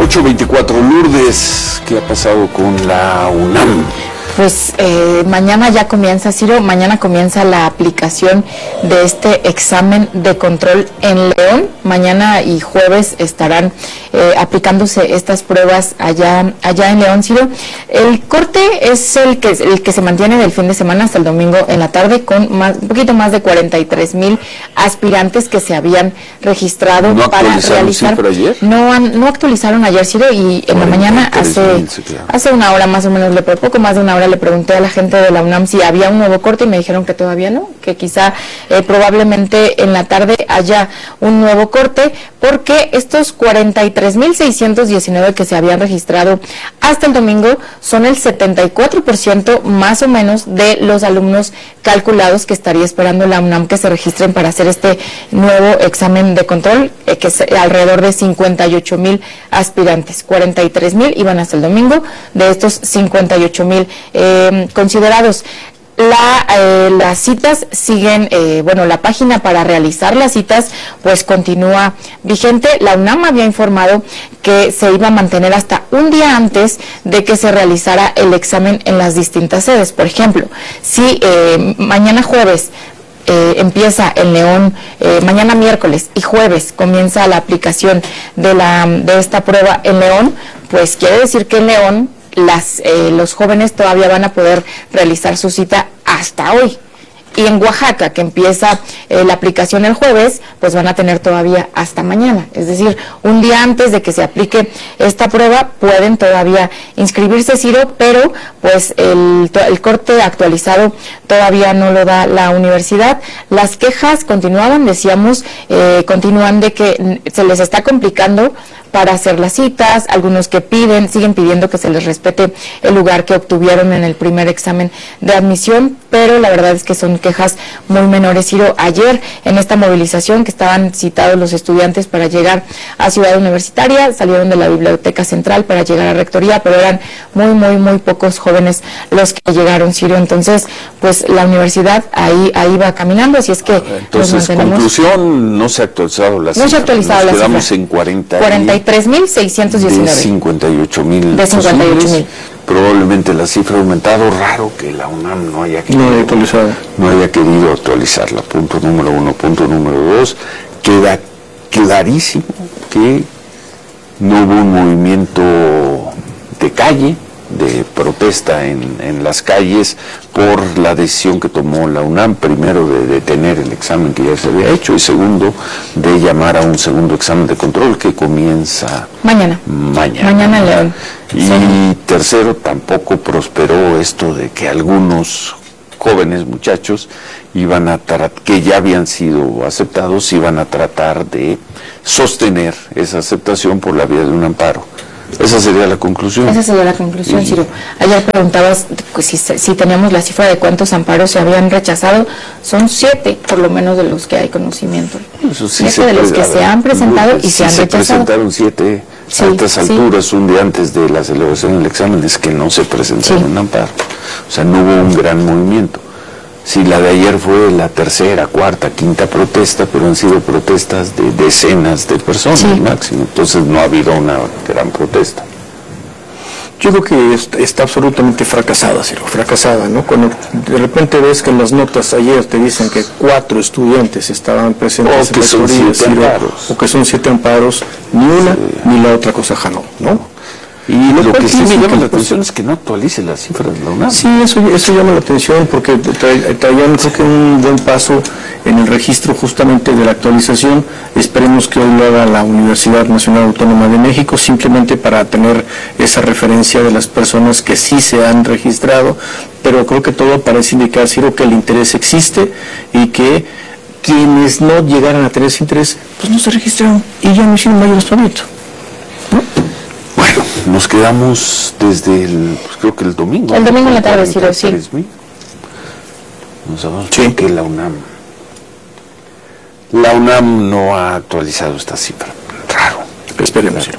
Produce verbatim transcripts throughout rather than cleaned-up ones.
ocho veinticuatro, Lourdes, ¿qué ha pasado con la UNAM? Pues eh, mañana ya comienza, Ciro, mañana comienza la aplicación de este examen de control en León. Mañana y jueves estarán eh, aplicándose estas pruebas allá allá en León, Ciro. El corte es el que el que se mantiene del fin de semana hasta el domingo en la tarde, con más, un poquito más de cuarenta y tres mil aspirantes que se habían registrado ¿No para realizar. Ayer? No han, no actualizaron ayer, Ciro, y en la mañana hace hace una hora más o menos, le poco más de una hora le pregunté a la gente de la UNAM si había un nuevo corte y me dijeron que todavía no, que quizá eh, probablemente en la tarde haya un nuevo corte, porque estos cuarenta y tres mil seiscientos diecinueve que se habían registrado hasta el domingo son el setenta y cuatro por ciento más o menos de los alumnos calculados que estaría esperando la UNAM que se registren para hacer este nuevo examen de control, eh, que es alrededor de cincuenta y ocho mil aspirantes. cuarenta y tres mil iban hasta el domingo, de estos cincuenta y ocho mil eh, considerados. La, eh, las citas siguen, eh, bueno, la página para realizar las citas pues continúa vigente. La UNAM había informado que se iba a mantener hasta un día antes de que se realizara el examen en las distintas sedes. Por ejemplo, si eh, mañana jueves Eh, empieza en León, eh, mañana miércoles y jueves comienza la aplicación de la de esta prueba en León, pues quiere decir que en León las eh, los jóvenes todavía van a poder realizar su cita hasta hoy. Y en Oaxaca, que empieza eh, la aplicación el jueves, pues van a tener todavía hasta mañana. Es decir, un día antes de que se aplique esta prueba, pueden todavía inscribirse, Ciro, pero pues el, el corte actualizado todavía no lo da la universidad. Las quejas continuaban, decíamos, eh, continúan de que se les está complicando para hacer las citas, algunos que piden, siguen pidiendo que se les respete el lugar que obtuvieron en el primer examen de admisión, pero la verdad es que son quejas muy menores. Ciro, ayer en esta movilización que estaban citados los estudiantes para llegar a Ciudad Universitaria, salieron de la Biblioteca Central para llegar a Rectoría, pero eran muy, muy, muy pocos jóvenes los que llegaron, Ciro. Entonces, pues la universidad ahí ahí va caminando, así es que entonces, nos mantenemos. Conclusión, no se ha actualizado la cifra. No se ha actualizado la cifra. Quedamos en cuarenta. cuarenta y tres mil seiscientos diecinueve. De cincuenta y ocho mil. De cincuenta y ocho mil. Probablemente la cifra ha aumentado. Raro que la UNAM no haya querido, no, actualizado. no haya querido actualizarla. Punto número uno. Punto número dos. Queda clarísimo que no hubo un movimiento de calle, de protesta en, en las calles por la decisión que tomó la UNAM, primero de detener el examen que ya se había hecho y segundo de llamar a un segundo examen de control que comienza mañana. Mañana. Mañana, León. Y sí. Tercero, tampoco prosperó esto de que algunos jóvenes muchachos iban a tratar, que ya habían sido aceptados, iban a tratar de sostener esa aceptación por la vía de un amparo. Esa sería la conclusión. Esa sería la conclusión, sí. Ciro. Ayer preguntabas pues, si, si teníamos la cifra de cuántos amparos se habían rechazado. Son siete, por lo menos, de los que hay conocimiento. Eso sí, siete de los que se han presentado y sí se han se rechazado. Se presentaron siete sí, a estas alturas, sí. un día antes de la celebración del examen, es que no se presentaron sí. un amparo. O sea, no hubo un gran movimiento. Si la de ayer fue la tercera, cuarta, quinta protesta, pero han sido protestas de decenas de personas sí. máximo, entonces no ha habido una gran protesta. Yo creo que está, está absolutamente fracasada, Ciro, fracasada, ¿no? Cuando de repente ves que en las notas ayer te dicen que cuatro estudiantes estaban presentes o que en son rectoría, siete Ciro, amparos. O que son siete amparos, ni una sí. ni la otra cosa jaló, ¿no? Y lo, lo que sí me llama la atención es que no actualice las cifras de la UNAM. Sí, eso, eso llama la atención porque traían creo que un buen paso en el registro justamente de la actualización. Esperemos que hoy lo haga la Universidad Nacional Autónoma de México, simplemente para tener esa referencia de las personas que sí se han registrado, pero creo que todo parece indicar, Ciro, que el interés existe y que quienes no llegaran a tener ese interés, pues no se registraron y ya no hicieron mayor espabito. Bueno, nos quedamos desde el, pues creo que el domingo. El domingo en la tarde, Ciro, sí. Nos sabemos sí. que la UNAM, la UNAM no ha actualizado esta cifra. Raro. Esperemos, Ciro.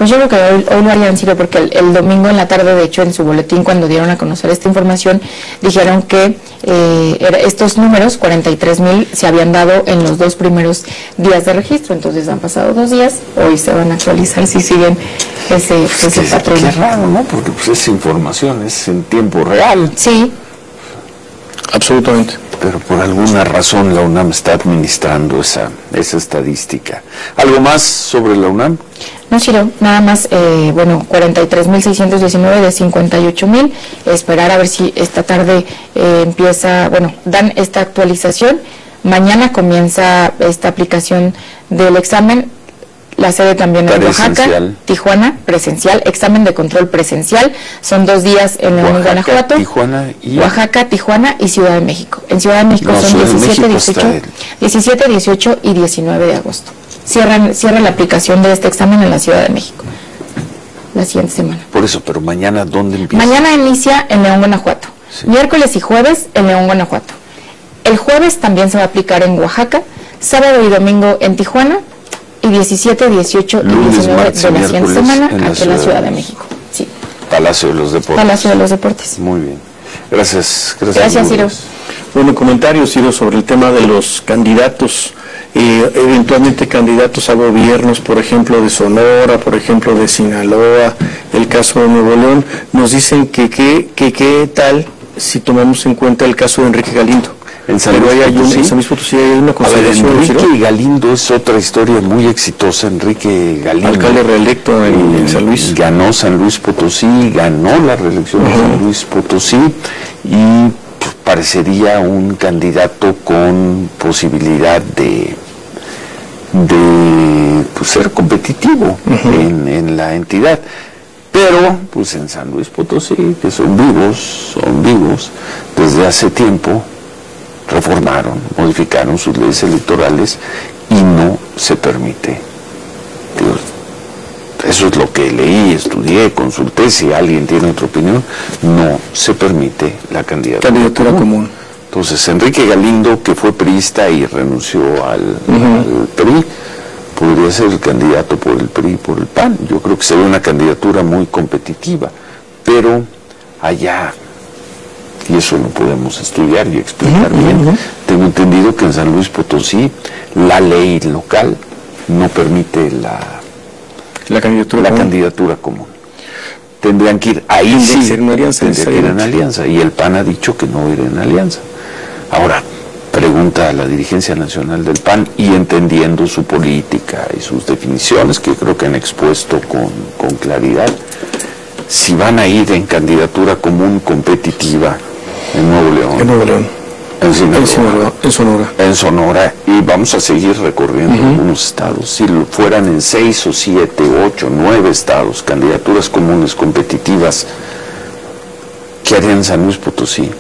Pues yo creo que hoy, hoy lo harían, Ciro, porque el, el domingo en la tarde, de hecho, en su boletín, cuando dieron a conocer esta información, dijeron que eh, era, estos números, cuarenta y tres mil, se habían dado en los dos primeros días de registro. Entonces han pasado dos días, hoy se van a actualizar si siguen ese, pues ese que, patrón. Qué raro, ¿no? Porque pues esa información es en tiempo real. Sí. Absolutamente. Pero por alguna razón la UNAM está administrando esa, esa estadística. ¿Algo más sobre la UNAM? No, Ciro, nada más, eh, bueno, cuarenta y tres mil seiscientos diecinueve de cincuenta y ocho mil. Esperar a ver si esta tarde eh, empieza, bueno, dan esta actualización. Mañana comienza esta aplicación del examen. La sede también en Oaxaca, Tijuana, presencial, examen de control presencial. Son dos días en León y Guanajuato. Tijuana y... Oaxaca, Tijuana y Ciudad de México. En Ciudad de México no, son Ciudad diecisiete, México dieciocho, el... diecisiete, dieciocho y diecinueve de agosto. Cierran, cierra la aplicación de este examen en la Ciudad de México la siguiente semana. Por eso, pero mañana, ¿dónde empieza? Mañana inicia en León, Guanajuato. Sí. Miércoles y jueves en León, Guanajuato. El jueves también se va a aplicar en Oaxaca, sábado y domingo en Tijuana, y diecisiete, dieciocho y diecinueve de la siguiente semana en aquí en la Ciudad de México. Sí. Palacio de los Deportes. Palacio de los Deportes. Muy bien. Gracias. Gracias, gracias Ciro. Bueno, comentarios, Ciro, sobre el tema de los candidatos, eh, eventualmente candidatos a gobiernos, por ejemplo, de Sonora, por ejemplo, de Sinaloa, el caso de Nuevo León. Nos dicen que qué que, que tal si tomamos en cuenta el caso de Enrique Galindo. En San Luis Potosí, en San Luis Potosí hay una consideración. A ver, Enrique Galindo es otra historia muy exitosa. Enrique Galindo, alcalde reelecto en, en San Luis, ganó San Luis Potosí, ganó la reelección uh-huh. de San Luis Potosí y pues, parecería un candidato con posibilidad de de pues, ser competitivo uh-huh. en, en la entidad. Pero, pues en San Luis Potosí, que son vivos, son vivos desde hace tiempo, reformaron, modificaron sus leyes electorales y no se permite. Digo, eso es lo que leí, estudié, consulté, si alguien tiene otra opinión, no se permite la candidatura, candidatura común. común. Entonces, Enrique Galindo, que fue priista y renunció al, uh-huh. al P R I, podría ser el candidato por el P R I y por el P A N. Yo creo que sería una candidatura muy competitiva, pero allá... y eso lo podemos estudiar y explicar uh-huh, bien. Uh-huh. Tengo entendido que en San Luis Potosí la ley local no permite la, la, candidatura, la común. candidatura común. Tendrían que ir, ahí sí, ser una alianza, tendrían que ir en alianza, y el P A N ha dicho que no va a ir en alianza. Ahora, pregunta a la dirigencia nacional del P A N, y entendiendo su política y sus definiciones, que creo que han expuesto con, con claridad, si van a ir en candidatura común competitiva en Nuevo León, en Nuevo León, en Sinaloa, en Sinaloa, en Sonora, en Sonora, y vamos a seguir recorriendo uh-huh. algunos estados. Si fueran en seis o siete, ocho, nueve estados, candidaturas comunes competitivas, ¿qué harían en San Luis Potosí?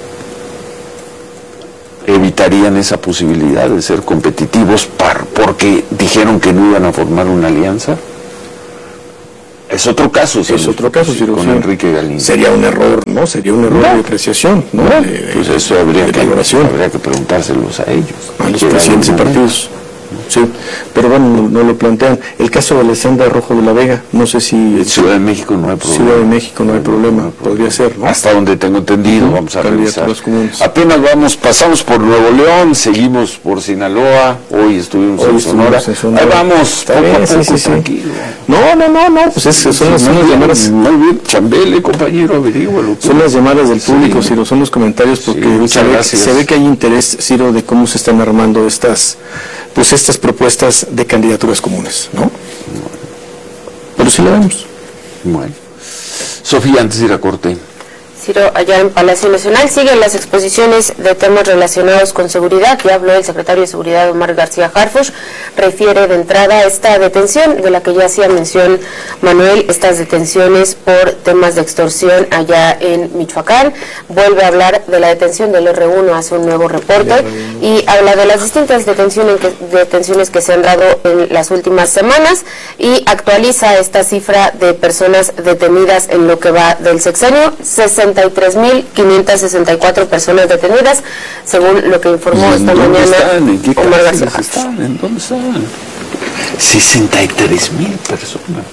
Evitarían esa posibilidad de ser competitivos par, porque dijeron que no iban a formar una alianza. Es otro caso, es otro caso, sí, con Enrique Galindo. Sería un error, ¿no? Sería un error no. de apreciación, ¿no? no de, pues eso habría que, habría que preguntárselos a ellos. A los presidentes de partidos. Sí, pero bueno, no, no lo plantean. El caso de Alessandra Rojo de la Vega, no sé si... En Ciudad de México no hay problema. Ciudad de México no hay problema, no, podría ser, ¿no? Hasta donde tengo entendido, uh-huh. vamos a revisar. Apenas vamos, pasamos por Nuevo León, seguimos por Sinaloa, hoy estuvimos, hoy en, estuvimos Sonora. en Sonora. Ahí vamos, Está poco bien, a poco, sí, sí, tranquilo. Sí. No, no, no, no, pues es, son, sí, las, son las llamadas... Muy bien, chambele, compañero, averígualo. Son las llamadas del público, sí. Ciro, son los comentarios, porque sí, se, ve, se ve que hay interés, Ciro, de cómo se están armando estas... pues estas propuestas de candidaturas comunes, ¿no? Bueno. Pero sí lo vemos. Bueno. Sofía, antes de ir a corte. Ciro, allá en Palacio Nacional siguen las exposiciones de temas relacionados con seguridad. Ya habló el secretario de Seguridad, Omar García Harfuch. Refiere de entrada esta detención de la que ya hacía mención Manuel, estas detenciones por temas de extorsión allá en Michoacán. Vuelve a hablar de la detención del R uno, hace un nuevo reporte y habla de las distintas detenciones que, detenciones que se han dado en las últimas semanas y actualiza esta cifra de personas detenidas en lo que va del sexenio. sesenta y tres mil quinientas sesenta y cuatro personas detenidas, según lo que informó esta mañana están? ¿En qué Omar García están? ¿En dónde están? sesenta y tres mil personas.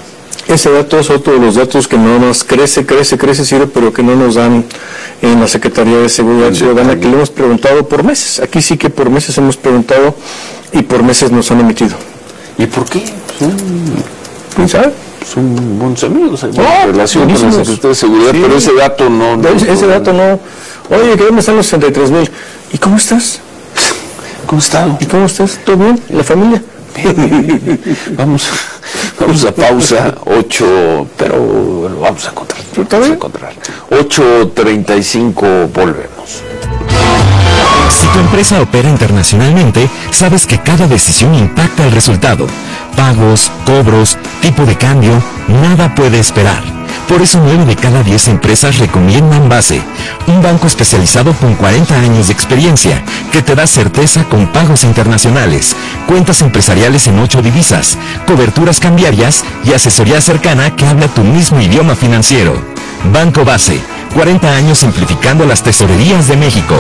Ese dato es otro de los datos que no nos crece, crece, crece, Ciro, pero que no nos dan en la Secretaría de Seguridad Ciudadana, que le hemos preguntado por meses. Aquí sí que por meses hemos preguntado y por meses nos han emitido. ¿Y por qué? Son, ¿Quién sabe? Son buenos amigos, hay Oh, buena relación con la buenísimos. Secretaría de Seguridad, Sí. pero ese dato no... no Ese, ese no- dato no. Oye, ¿qué dónde están los sesenta y tres mil? ¿Y cómo estás? ¿Cómo ha estado? ¿Y cómo estás? ¿Todo bien? ¿La familia? Vamos, vamos a pausa, ocho, pero lo vamos a encontrar. ¿Está Vamos a bien? encontrar. ocho treinta y cinco, volvemos. Si tu empresa opera internacionalmente, sabes que cada decisión impacta el resultado. Pagos, cobros, tipo de cambio, nada puede esperar. Por eso nueve de cada diez empresas recomiendan Base, un banco especializado con cuarenta años de experiencia, que te da certeza con pagos internacionales, cuentas empresariales en ocho divisas, coberturas cambiarias y asesoría cercana que habla tu mismo idioma financiero. Banco Base, cuarenta años simplificando las tesorerías de México.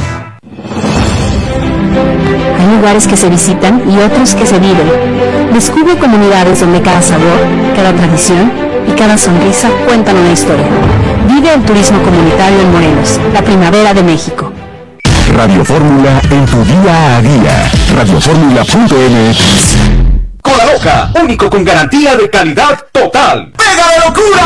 Hay lugares que se visitan y otros que se viven. Descubre comunidades donde cada sabor, cada tradición y cada sonrisa cuentan una historia. Vive el turismo comunitario en Morelos, la primavera de México. Radio Fórmula en tu día a día. radio fórmula punto m x. Cola Loca, único con garantía de calidad total. ¡Pega de locura!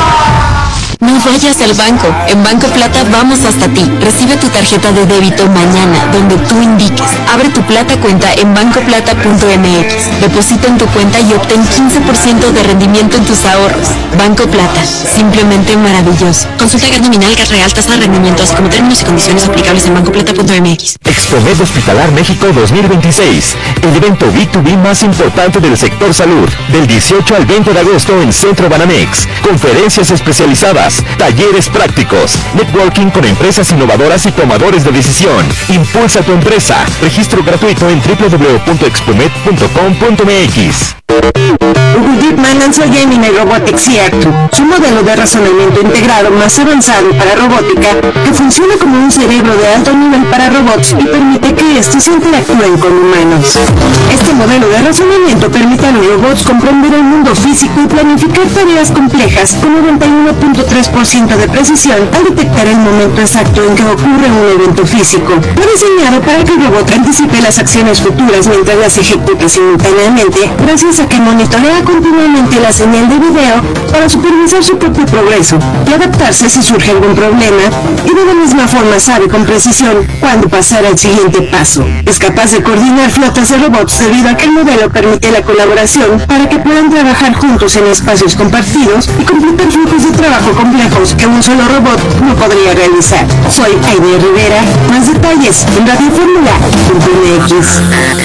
No vayas al banco. En Banco Plata vamos hasta ti. Recibe tu tarjeta de débito mañana, donde tú indiques. Abre tu Plata cuenta en banco plata punto m x. Deposita en tu cuenta y obtén quince por ciento de rendimiento en tus ahorros. Banco Plata, simplemente maravilloso. Consulta G A R nominal, G A R real, tasa de rendimiento, así como términos y condiciones aplicables en banco plata punto m x. Expomed Hospitalar México dos mil veintiséis, el evento B dos B más importante del sector salud, del dieciocho al veinte de agosto en Centro Banamex. Conferencias especializadas, talleres prácticos, networking con empresas innovadoras y tomadores de decisión. Impulsa tu empresa. Registro gratuito en w w w punto expomed punto com punto m x. Google DeepMind lanzó Gemini Robotics C R dos, su modelo de razonamiento integrado más avanzado para robótica, que funciona como un cerebro de alto nivel para robots y permite que estos interactúen con humanos. Este modelo de razonamiento permite a los robots comprender el mundo físico y planificar tareas complejas con noventa y uno punto tres por ciento de precisión al detectar el momento exacto en que ocurre un evento físico. Fue diseñado para que el robot anticipe las acciones futuras mientras las ejecuta simultáneamente, gracias a que monitorea continuamente la señal de video para supervisar su propio progreso y adaptarse si surge algún problema, y de la misma forma sabe con precisión cuándo pasar al siguiente paso. Es capaz de coordinar flotas de robots debido a que el modelo permite la colaboración para que puedan trabajar juntos en espacios compartidos y completar flujos de trabajo complejos que un solo robot no podría realizar. Soy Aide Rivera. Más detalles en radio fórmula punto m x.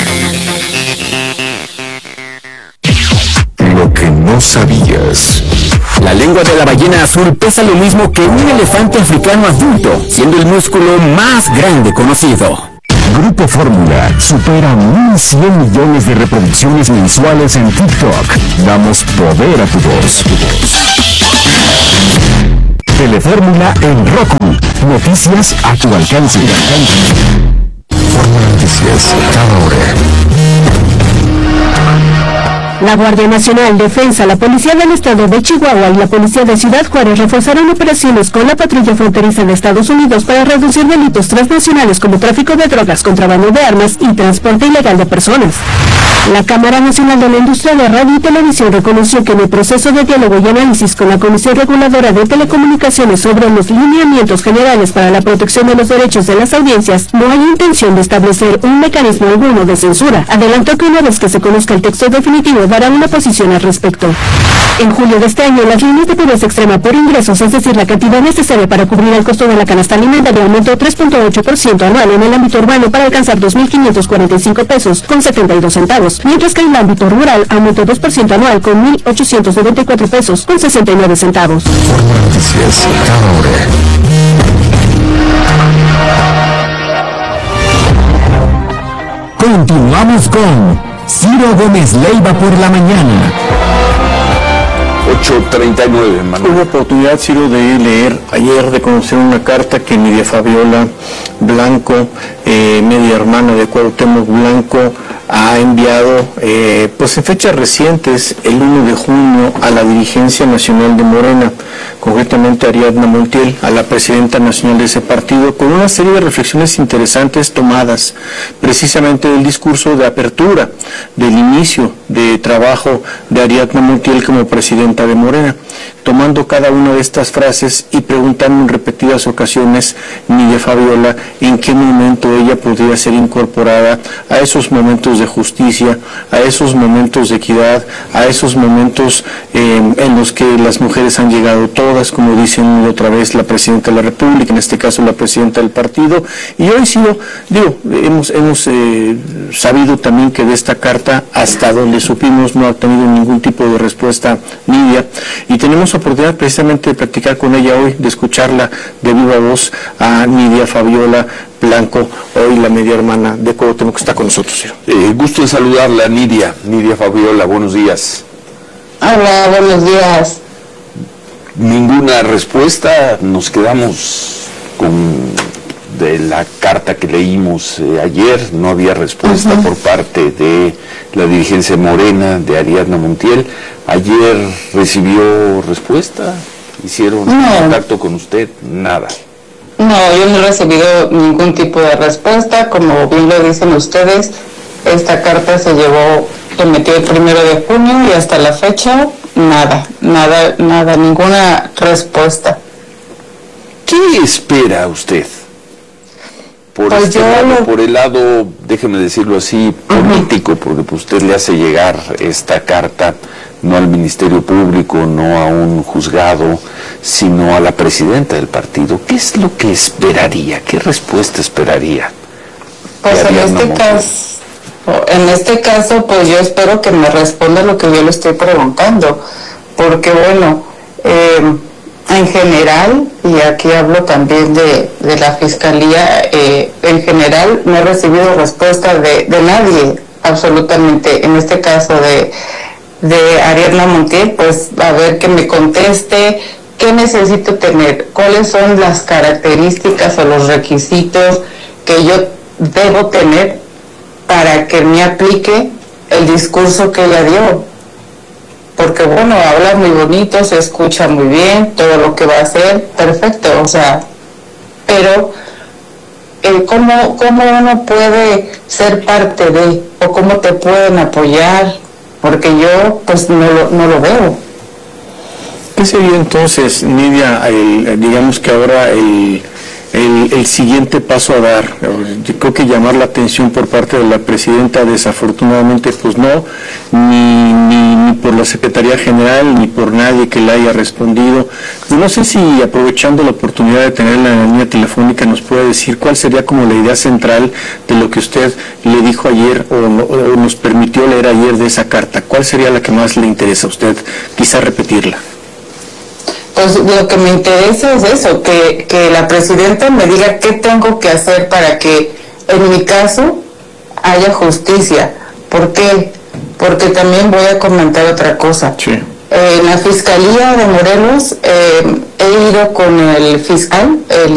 Lo que no sabías. La lengua de la ballena azul pesa lo mismo que un elefante africano adulto, siendo el músculo más grande conocido. Grupo Fórmula supera mil cien millones de reproducciones mensuales en TikTok. Damos poder a tu voz. Tu voz. Telefórmula en Roku. Noticias a tu alcance. Fórmula Noticias, cada hora. La Guardia Nacional, Defensa, la Policía del Estado de Chihuahua y la Policía de Ciudad Juárez reforzaron operaciones con la patrulla fronteriza de Estados Unidos para reducir delitos transnacionales como tráfico de drogas, contrabando de armas y transporte ilegal de personas. La Cámara Nacional de la Industria de Radio y Televisión reconoció que en el proceso de diálogo y análisis con la Comisión Reguladora de Telecomunicaciones sobre los lineamientos generales para la protección de los derechos de las audiencias, no hay intención de establecer un mecanismo alguno de censura. Adelantó que una vez que se conozca el texto definitivo dará una posición al respecto. En julio de este año, las líneas de pobreza extrema por ingresos, es decir, la cantidad necesaria para cubrir el costo de la canasta alimentaria, aumentó tres punto ocho por ciento anual en el ámbito urbano para alcanzar dos mil quinientos cuarenta y cinco pesos con setenta y dos centavos, mientras que en el ámbito rural aumentó dos por ciento anual con mil ochocientos noventa y cuatro pesos con sesenta y nueve centavos. Fórmula Noticias, cada hora. Continuamos con Ciro Gómez Leiva por la mañana. ocho treinta y nueve, Manuel. Hubo oportunidad, Ciro, de leer ayer, de conocer una carta que Nidia Fabiola Blanco, eh, media hermana de Cuauhtémoc Blanco, ha enviado, eh, pues en fechas recientes, el uno de junio, a la dirigencia nacional de Morena, concretamente a Ariadna Montiel, a la presidenta nacional de ese partido, con una serie de reflexiones interesantes tomadas precisamente del discurso de apertura, del inicio de trabajo de Ariadna Montiel como presidenta de Morena, tomando cada una de estas frases y preguntando en repetidas ocasiones, Nidia Fabiola, en qué momento ella podría ser incorporada a esos momentos de justicia, a esos momentos de equidad, a esos momentos eh, en los que las mujeres han llegado todas, como dicen otra vez la presidenta de la República, en este caso la presidenta del partido, y hoy sí, digo, hemos, hemos eh, sabido también que de esta carta, hasta donde supimos, no ha tenido ningún tipo de respuesta Nidia, y tenemos oportunidad precisamente de practicar con ella hoy, de escucharla de viva voz a Nidia Fabiola Blanco, hoy la media hermana de Cuauhtémoc, que está con nosotros. Eh, gusto en saludarla, Nidia. Nidia Fabiola, buenos días. Hola, buenos días. Ninguna respuesta, nos quedamos con de la carta que leímos eh, ayer, no había respuesta uh-huh. por parte de la dirigencia Morena, de Ariadna Montiel. Ayer recibió respuesta, hicieron no. contacto con usted, nada. No, yo no he recibido ningún tipo de respuesta, como bien lo dicen ustedes, esta carta se llevó, se metió el primero de junio y hasta la fecha, nada, nada, nada, ninguna respuesta. ¿Qué espera usted? Por, pues este lado, lo... por el lado, déjeme decirlo así, político, uh-huh. porque pues, usted le hace llegar esta carta no al Ministerio Público, no a un juzgado, sino a la presidenta del partido. ¿Qué es lo que esperaría? ¿Qué respuesta esperaría? Pues en este caso, en este caso, pues yo espero que me responda lo que yo le estoy preguntando, porque bueno, eh, en general, y aquí hablo también de, de la Fiscalía, eh, en general no he recibido respuesta de, de nadie, absolutamente, en este caso de, de Ariadna Montiel, pues a ver que me conteste qué necesito tener, cuáles son las características o los requisitos que yo debo tener para que me aplique el discurso que ella dio. Porque bueno, habla muy bonito, se escucha muy bien, todo lo que va a hacer, perfecto, o sea, pero eh, ¿cómo, ¿cómo uno puede ser parte de, o cómo te pueden apoyar? Porque yo pues no lo, no lo veo. ¿Qué sería entonces, Nidia, el, digamos que ahora el... El, el siguiente paso a dar? Yo creo que llamar la atención por parte de la presidenta, desafortunadamente pues no, ni, ni, ni por la Secretaría General, ni por nadie que le haya respondido. No sé si, aprovechando la oportunidad de tenerla en la línea telefónica, nos puede decir cuál sería como la idea central de lo que usted le dijo ayer o, o nos permitió leer ayer de esa carta. ¿Cuál sería la que más le interesa a usted? Quizá repetirla. Pues lo que me interesa es eso, que, que la presidenta me diga qué tengo que hacer para que en mi caso haya justicia. ¿Por qué? Porque también voy a comentar otra cosa. Sí. Eh, en la Fiscalía de Morelos eh, he ido con el fiscal, el